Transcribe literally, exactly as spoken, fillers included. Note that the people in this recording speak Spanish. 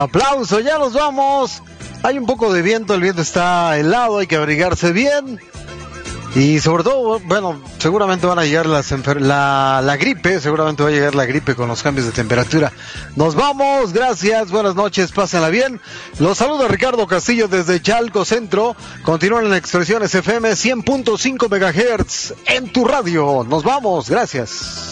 Aplauso, ya nos vamos. Hay un poco de viento, el viento está helado, hay que abrigarse bien. Y sobre todo, bueno, seguramente van a llegar las enfer- la, la gripe, seguramente va a llegar la gripe con los cambios de temperatura. Nos vamos, gracias, buenas noches, pásenla bien. Los saluda Ricardo Castillo desde Chalco Centro. Continúan en Expresiones F M cien punto cinco megahertz en tu radio. Nos vamos, gracias.